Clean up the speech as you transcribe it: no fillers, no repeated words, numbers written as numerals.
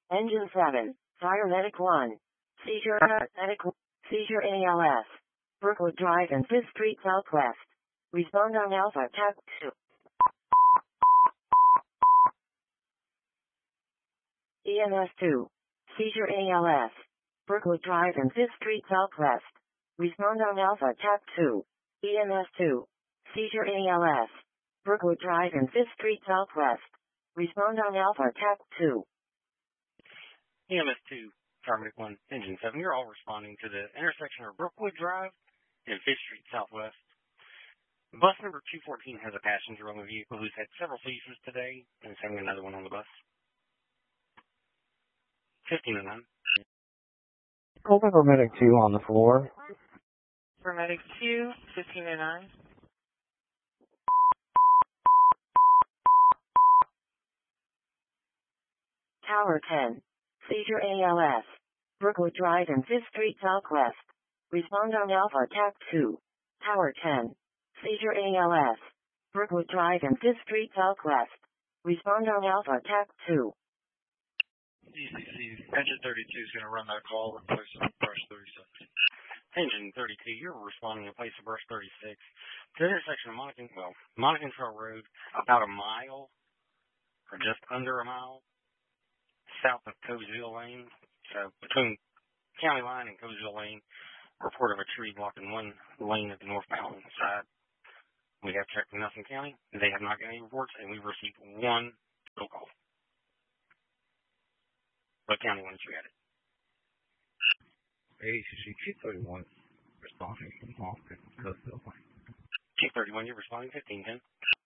Engine 7, Fire Medic 1. Seizure Medic 1. Seizure ALS. Brookwood Drive and 5th Street Southwest. Respond on Alpha TAC 2. EMS 2. Seizure ALS. Brookwood Drive and 5th Street Southwest. Respond on Alpha TAC 2. EMS 2. Seizure ALS. Brookwood Drive and 5th Street Southwest. Respond on Alpha TAC 2. EMS 2, Fire Medic 1, Engine 7. You're all responding to the intersection of Brookwood Drive and 5th Street Southwest. Bus number 214 has a passenger on the vehicle who's had several seizures today and is having another one on the bus. 1509. Call Paramedic 2 on the floor. Paramedic 2, 1509. Tower 10. Seizure ALS. Brookwood Drive and 5th Street Southwest. Respond on Alpha TAC 2. Tower 10. Seizure ALS. Brookwood Drive and 5th Street Southwest. Respond on Alpha TAC 2. ECC, Engine 32 is going to run that call in place of brush 36. Engine 32, you're responding in place of brush 36 to the intersection of Monacan Trail Road, about a mile, or just under a mile, south of Cozille Lane. So between County Line and Cozille Lane, report of a tree blocking one lane of the northbound side. We have checked in Nelson County. They have not got any reports, and we've received one phone call. What county ones you got it? ACC Chief 31 responding from Monacan, Cozille Lane. Chief 31, you're responding 1510.